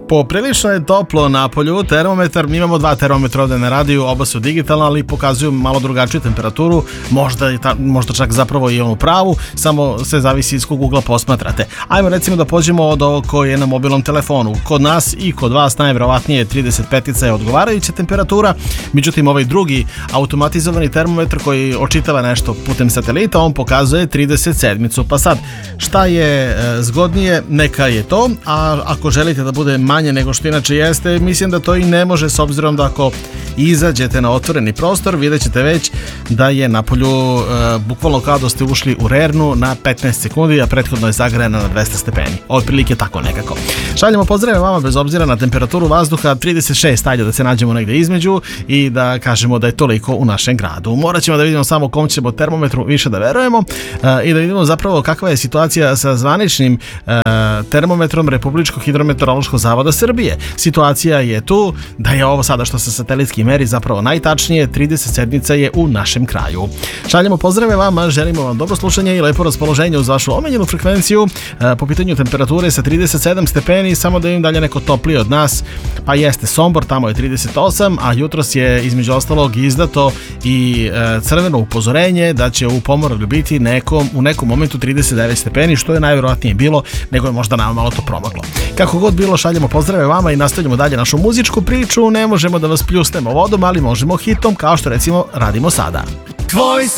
Poprilično je toplo na polju, termometar, mi imamo dva termometra ovde na radiju, oba su digitalna, ali pokazuju malo drugačiju temperaturu, možda čak zapravo i onu pravu, samo sve zavisi iz kog ugla posmatrate. Ajmo recimo da pođemo od ovog koji je na mobilnom telefonu. Kod nas i kod vas najverovatnije 35 je odgovarajuća temperatura, međutim ovaj drugi automatizovani termometar koji očitava nešto putem satelita, on pokazuje 37. Pa sad, šta je zgodnije, neka je to, a ako želite da bude manje nego što inače jeste, mislim da to i ne može, s obzirom da ako izađete na otvoreni prostor, vidjet ćete već da je napolju bukvalno kao da ste ušli u rernu na 15 sekundi, a prethodno je zagrejana na 200 stepeni. Otprilike tako nekako. Šaljemo pozdrave vama bez obzira na temperaturu vazduha, 36, ajde da se nađemo negde između i da kažemo da je toliko u našem gradu. Morat ćemo da vidimo samo kom ćemo termometru više da verujemo i da vidimo zapravo kakva je situacija sa zvaničnim termometrom Republičkog hidrometeorološkog zavoda Srbije. Situacija je tu da je ovo sada što se satelitski meri zapravo najtačnije, 37 je u našem kraju. Šaljemo pozdrave vama, želimo vam dobro slušanje i lepo raspoloženje uz vašu omiljenu frekvenciju. Po pitanju temperature sa 37 stepeni, samo da im dalje neko toplije od nas, pa jeste Sombor, tamo je 38, a jutros je između ostalog izdato i crveno upozorenje da će u Pomoravlju biti u nekom momentu 39 stepeni, što je najverovatnije bilo, nego je možda nama malo to promaklo. Kako god bilo, šaljemo pozdrave vama i nastavljamo dalje našu muzičku priču. Ne možemo da vas pljusnemo vodom, ali možemo hitom, kao što recimo radimo sada.